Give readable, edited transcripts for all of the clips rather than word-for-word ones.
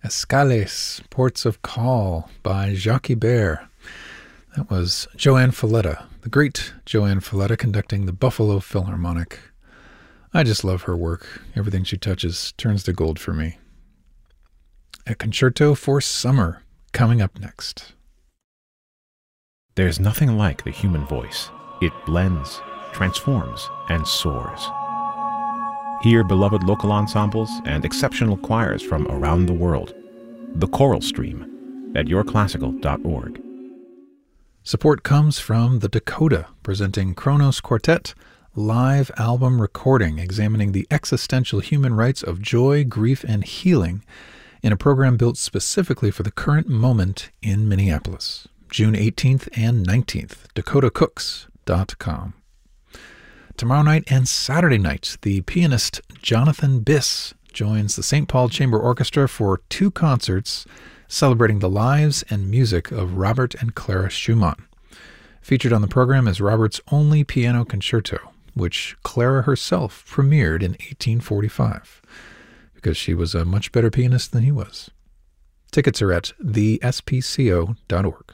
Escales, Ports of Call by Jacques Ibert. That was Joanne Falletta, the great Joanne Falletta, conducting the Buffalo Philharmonic. I just love her work. Everything she touches turns to gold for me. A concerto for summer, coming up next. There's nothing like the human voice. It blends, transforms, and soars. Hear beloved local ensembles and exceptional choirs from around the world. The Choral Stream at yourclassical.org. Support comes from The Dakota, presenting Kronos Quartet live album recording, examining the existential human rights of joy, grief, and healing in a program built specifically for the current moment in Minneapolis. June 18th and 19th, dakotacooks.com. Tomorrow night and Saturday night, the pianist Jonathan Biss joins the St. Paul Chamber Orchestra for 2 concerts celebrating the lives and music of Robert and Clara Schumann. Featured on the program is Robert's only piano concerto, which Clara herself premiered in 1845, because she was a much better pianist than he was. Tickets are at thespco.org.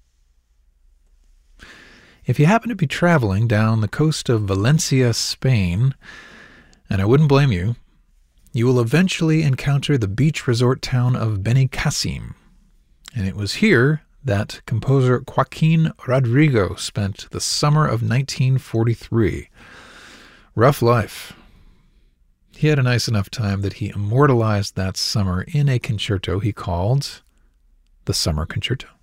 If you happen to be traveling down the coast of Valencia, Spain, and I wouldn't blame you, you will eventually encounter the beach resort town of Benicassim. And it was here that composer Joaquin Rodrigo spent the summer of 1943. Rough life. He had a nice enough time that he immortalized that summer in a concerto he called the Summer Concerto.